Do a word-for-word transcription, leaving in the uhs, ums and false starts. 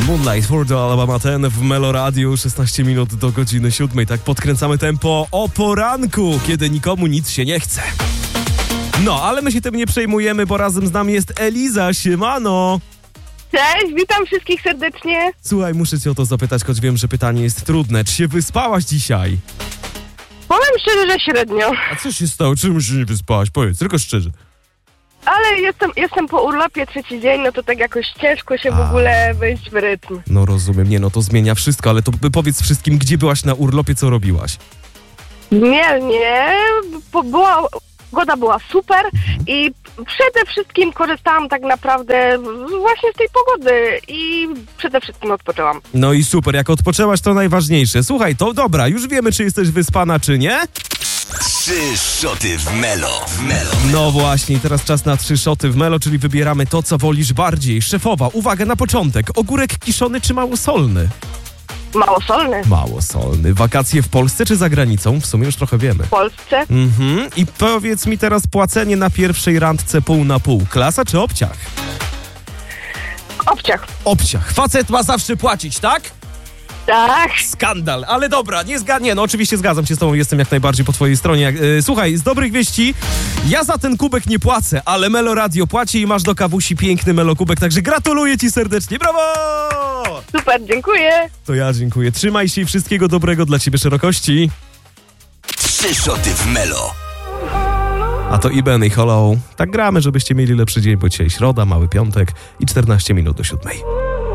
Moonlight for the Alabama ten w Melo Radio, szesnaście minut do godziny siódmej. Tak podkręcamy tempo o poranku, kiedy nikomu nic się nie chce. No, ale my się tym nie przejmujemy, bo razem z nami jest Eliza. Siemano! Cześć, witam wszystkich serdecznie. Słuchaj, muszę cię o to zapytać, choć wiem, że pytanie jest trudne. Czy się wyspałaś dzisiaj? Powiem szczerze, że średnio. A co się stało? Czemu się nie wyspałaś? Powiedz, tylko szczerze. Ale jestem, jestem po urlopie trzeci dzień, no to tak jakoś ciężko się w A. ogóle wejść w rytm. No rozumiem, nie no to zmienia wszystko, ale to powiedz wszystkim, gdzie byłaś na urlopie, co robiłaś? Nie, nie, bo była, pogoda była super i przede wszystkim korzystałam tak naprawdę właśnie z tej pogody i przede wszystkim odpoczęłam. No i super, jak odpoczęłaś, to najważniejsze. Słuchaj, to dobra, już wiemy, czy jesteś wyspana, czy nie? Trzy szoty w Melo, w Melo. No właśnie, teraz czas na trzy szoty w Melo, czyli wybieramy to, co wolisz bardziej. Szefowa, uwaga na początek. Ogórek kiszony czy małosolny? Małosolny. Małosolny. Wakacje w Polsce czy za granicą? W sumie już trochę wiemy. W Polsce. Mhm. I powiedz mi teraz płacenie na pierwszej randce pół na pół. Klasa czy obciach? Obciach. Obciach. Facet ma zawsze płacić, tak? Tak. Skandal, ale dobra, nie zgadnie. No oczywiście zgadzam się z tobą, jestem jak najbardziej po twojej stronie. Yy, słuchaj, z dobrych wieści, ja za ten kubek nie płacę, ale Melo Radio płaci i masz do kawusi piękny Melo kubek, także gratuluję ci serdecznie, brawo! Super, dziękuję. To ja dziękuję, trzymaj się i wszystkiego dobrego dla ciebie szerokości. Trzy szoty w Melo. A to Iben i Hollow. Tak gramy, żebyście mieli lepszy dzień, bo dzisiaj środa, mały piątek i czternaście minut do siódmej.